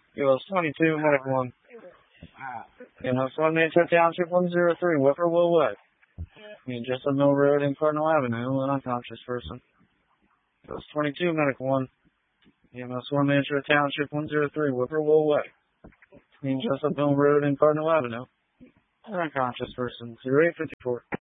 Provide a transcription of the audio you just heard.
It was 22, medical 1. EMS 1, Nature Township 103, Whippoorwill Way. Jessup Mill Road and Cardinal Avenue, an unconscious person. It was 22, medical 1. EMS 1, Nature Township 103, Whippoorwill Way. Jessup Mill Road and Cardinal Avenue, an unconscious person. 0854.